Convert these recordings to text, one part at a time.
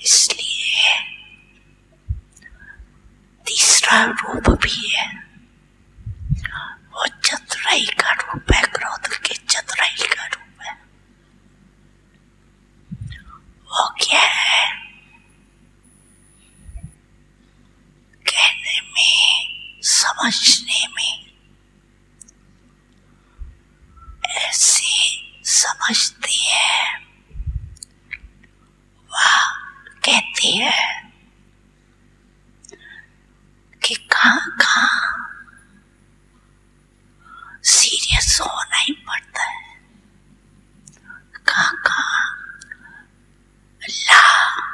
इसलिए तीसरा रूप भी है, वो चतुराई का रूप है, क्रोध के चतुराई का रूप है। वो क्या है? कहने में, समझने में ऐसे समझती है, वह कहती है कि कहाँ सीरियस होना ही पड़ता है, कहाँ ला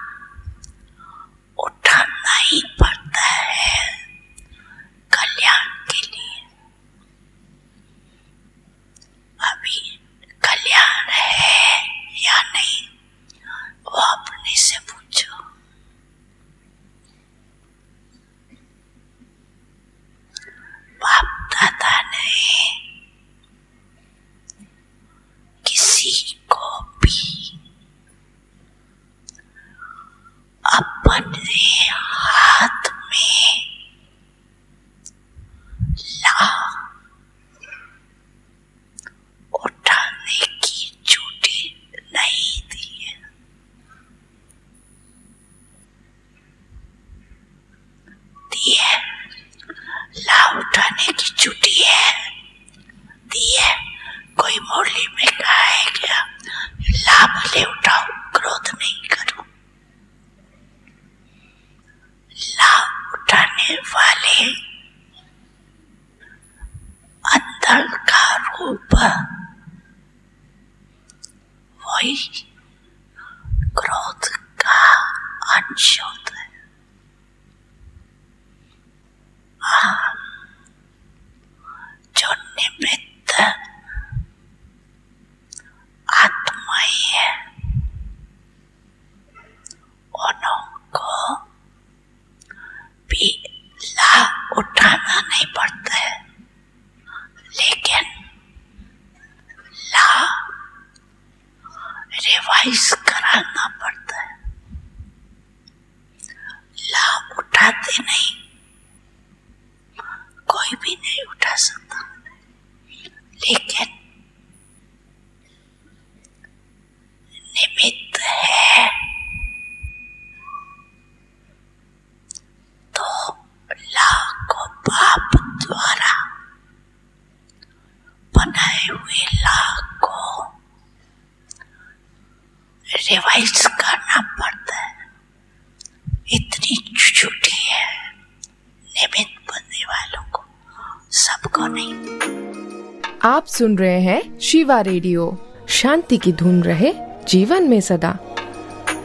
उठाना ही पड़ता है कल्याण के लिए। अभी कल्याण है या नहीं, वो अपने से पूछो। बाप दादा ने किसी को भी अपने हाथ में ला उठाने की छुट्टी नहीं दी है। दी है, ला उठाने की छुट्टी है, दी है। कोई मुरली में कहा है क्या ला भले उठाओ, क्रोध नहीं करो। ला उठाने वाले अंदर का रूप वही क्रोध का अंश होता है। जो निमित्त आत्माएं है, उनको भी ला उठाना नहीं पड़ता है, लेकिन ला रिवाइज कराना पड़ता है। ला उठाते नहीं, कोई भी नहीं उठा सकता, लेकिन निमित्त है तो ला को बाप द्वारा बनाए हुए ला को रिवाइज करना पड़ता है। इतनी छुट्टी है निमित्त बनने वालों को, सबको नहीं। आप सुन रहे हैं शिवा रेडियो। शांति की धुन रहे जीवन में सदा।